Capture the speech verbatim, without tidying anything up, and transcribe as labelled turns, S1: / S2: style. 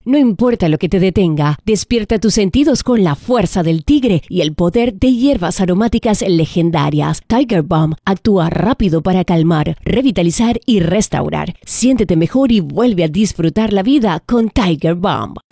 S1: No importa lo que te detenga, despierta tus sentidos con la fuerza del tigre y el poder de hierbas aromáticas legendarias. Tiger Balm actúa rápido para calmar, revitalizar y restaurar. Siéntete mejor y vuelve a disfrutar la vida con Tiger Balm.